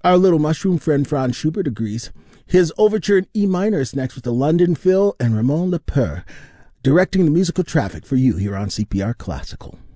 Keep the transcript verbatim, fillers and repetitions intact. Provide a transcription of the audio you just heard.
Our little mushroom friend Franz Schubert agrees. His overture in E minor is next with the London Phil and Ramon Lepore, directing the musical traffic for you here on C P R Classical.